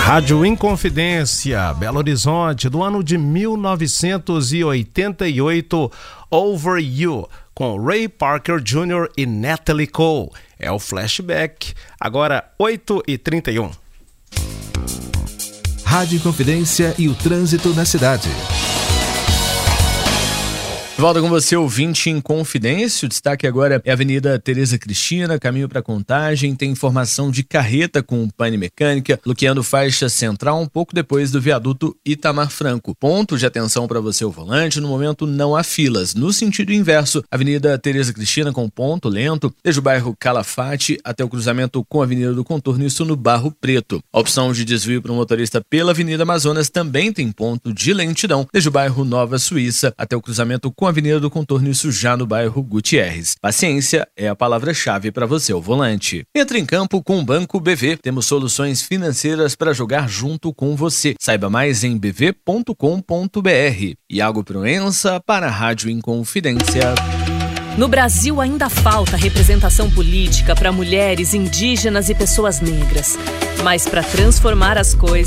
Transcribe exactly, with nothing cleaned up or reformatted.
Rádio Inconfidência, Belo Horizonte, do ano de mil novecentos e oitenta e oito, Over You, com Ray Parker Júnior e Natalie Cole. É o flashback, agora oito e trinta e um. Rádio Inconfidência e o trânsito na cidade. Volta com você, ouvinte em Confidência. O destaque agora é a Avenida Tereza Cristina, caminho para Contagem. Tem informação de carreta com pane mecânica, bloqueando faixa central um pouco depois do viaduto Itamar Franco. Ponto de atenção para você ao volante, no momento não há filas. No sentido inverso, Avenida Tereza Cristina com ponto lento, desde o bairro Calafate até o cruzamento com a Avenida do Contorno, isso no Barro Preto. A opção de desvio para o motorista pela Avenida Amazonas também tem ponto de lentidão, desde o bairro Nova Suíça até o cruzamento com a Avenida do Contorno, isso já no bairro Gutierrez. Paciência é a palavra-chave para você ao volante. Entre em campo com o Banco B V. Temos soluções financeiras para jogar junto com você. Saiba mais em b v ponto com ponto b r. Iago Proença para a Rádio Inconfidência. No Brasil ainda falta representação política para mulheres, indígenas e pessoas negras. Mas para transformar as coisas,